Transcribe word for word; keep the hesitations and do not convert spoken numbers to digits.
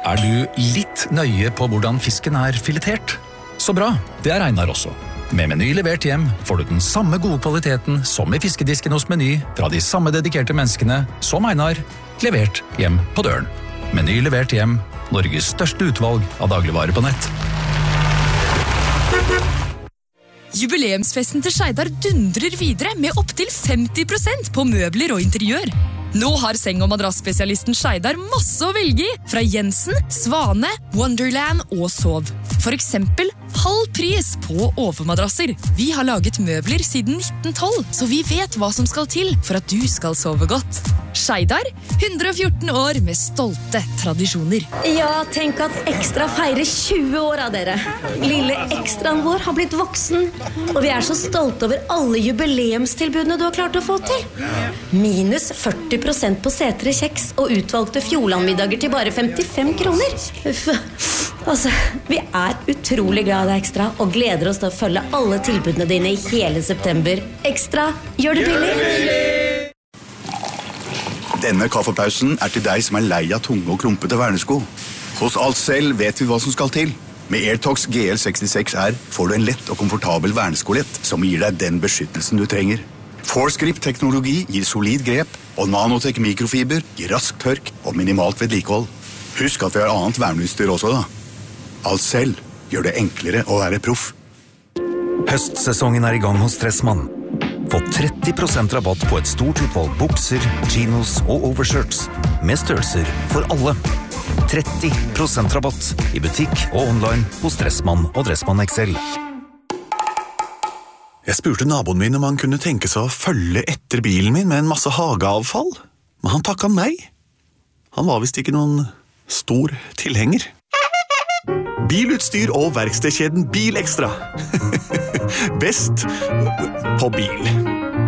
Er du litt nøye på hvordan fisken er filetert? Så bra, det er Einar også. Med Meny levert hjem får du den samme gode kvaliteten som i fiskedisken hos Meny fra de samme dedikerte menneskene som Einar, levert hjem på døren. Meny levert hjem, Norges største utvalg av dagligvarer på nett. Jubileumsfesten til Skeidar dundrer videre med opp til femti prosent på møbler og interiør. Nå har seng- og madrassspesialisten Skeidar masse å velge i, fra Jensen, Svane, Wonderland og Sov. For eksempel halv pris på overmadrasser. Vi har laget møbler siden nitten tolv, så vi vet hva som skal til for at du skal sove godt. Skeidar, hundre og fjorten år med stolte tradisjoner. Ja, tenk at Ekstra feirer tjue år av dere. Lille Ekstraen vår har blitt voksen, og vi er så stolte over alle jubileumstilbudene du har klart å få til. Minus førti prosent på setere kjeks og utvalgte Fjordlandmiddager til bare femtifem kroner. Uff, altså, vi er utrolig glad i deg, Ekstra, og gleder oss til å følge alle tilbudene dine i hele september. Ekstra, gjør det billig! Denne kaffepausen er til deg som er lei av tunge og klumpete vernesko. Hos Alcel vet vi hva som skal til. Med Airtox G L sekstiseks R får du en lett og komfortabel verneskolett som gir deg den beskyttelsen du trenger. Forsgrip-teknologi gir solid grep, og Nanotech mikrofiber gir rask tørk og minimalt vedlikehold. Husk at vi har annet verneutstyr også, da. Alcel gjør det enklere å være proff. Høstsesongen er i gang hos Stressmann. Få tretti prosent rabatt på et stort utvalg bukser, chinos og overshirts, med størrelser for alle. tretti prosent rabatt i butikk og online hos Dressmann og Dressmann X L. Jeg spurte naboen min om han kunne tenke seg å følge etter bilen min med en masse hageavfall, men han takket nei. Han var vist ikke noen stor tilhenger. Bilutstyr og verkstedkjeden Bil Extra. Best på bil.